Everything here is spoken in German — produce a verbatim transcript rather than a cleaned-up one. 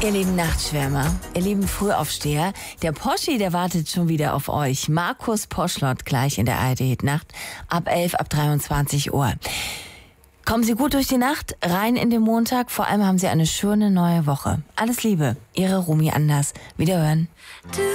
Ihr lieben Nachtschwärmer, ihr lieben Frühaufsteher, der Poschi, der wartet schon wieder auf euch. Markus Poschlott gleich in der A R D-Hit-Nacht ab elf, ab dreiundzwanzig Uhr. Kommen Sie gut durch die Nacht, rein in den Montag, vor allem haben Sie eine schöne neue Woche. Alles Liebe, Ihre Rumi Anders. Wiederhören.